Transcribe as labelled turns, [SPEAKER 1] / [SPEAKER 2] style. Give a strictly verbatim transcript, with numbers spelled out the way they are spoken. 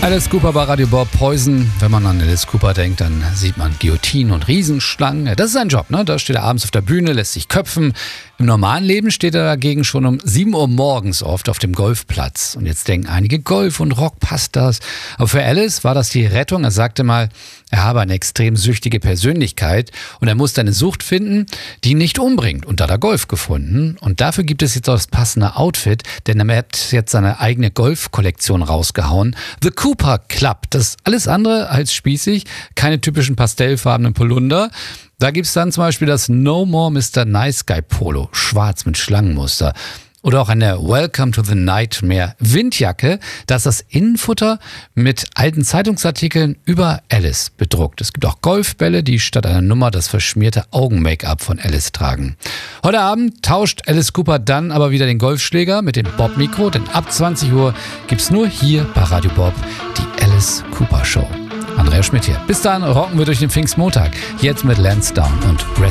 [SPEAKER 1] Alice Cooper bei Radio Bob. Poison. Wenn man an Alice Cooper denkt, dann sieht man Guillotinen und Riesenschlangen. Das ist sein Job, ne? Da steht er abends auf der Bühne, lässt sich köpfen. Im normalen Leben steht er dagegen schon um sieben Uhr morgens oft auf dem Golfplatz. Und jetzt denken einige, Golf und Rock, passt das? Aber für Alice war das die Rettung. Er sagte mal, er habe eine extrem süchtige Persönlichkeit und er musste eine Sucht finden, die ihn nicht umbringt. Und da hat er Golf gefunden. Und dafür gibt es jetzt auch das passende Outfit, denn er hat jetzt seine eigene Golfkollektion rausgehauen. The Cooper Club. Das ist alles andere als spießig. Keine typischen pastellfarbenen Polunder. Da gibt es dann zum Beispiel das No More Mister Nice Guy Polo, schwarz mit Schlangenmuster. Oder auch eine Welcome to the Nightmare Windjacke. Da ist das Innenfutter mit alten Zeitungsartikeln über Alice bedruckt. Es gibt auch Golfbälle, die statt einer Nummer das verschmierte Augen-Make-up von Alice tragen. Heute Abend tauscht Alice Cooper dann aber wieder den Golfschläger mit dem Bob-Mikro, denn ab zwanzig Uhr gibt's nur hier bei Radio Bob die Alice Cooper Show. Andrea Schmidt hier. Bis dann rocken wir durch den Pfingstmontag. Jetzt mit Lansdowne und Red